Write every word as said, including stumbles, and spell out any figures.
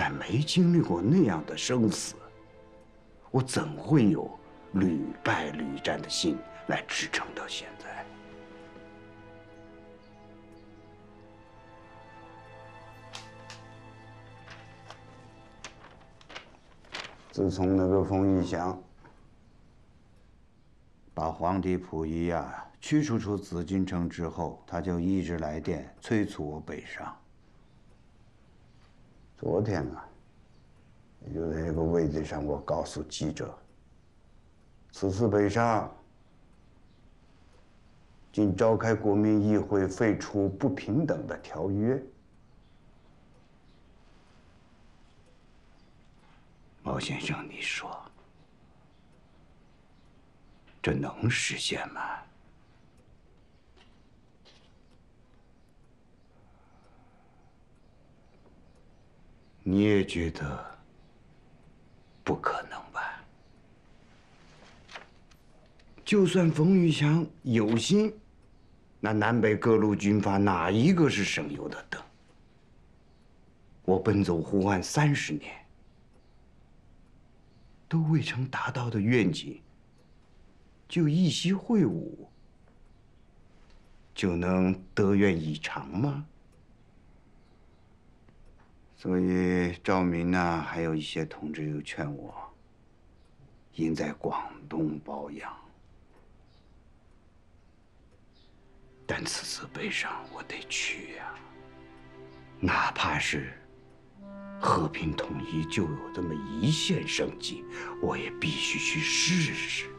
然没经历过那样的生死，我怎会有屡败屡战的心来支撑到现在？自从那个冯玉祥把皇帝溥仪呀驱逐出紫禁城之后，他就一直来电催促我北上。昨天啊，也就在这个位子上，我告诉记者，此次北上，仅召开国民议会，废除不平等的条约。毛先生，你说，这能实现吗？你也觉得不可能吧？就算冯玉祥有心，那南北各路军阀哪一个是省油的灯？我奔走呼唤三十年，都未曾达到的愿景，就一夕会晤，就能得愿以偿吗？所以赵明呢，还有一些同志又劝我，应在广东保养。但此次北上，我得去呀、啊，哪怕是和平统一就有这么一线生机，我也必须去试试。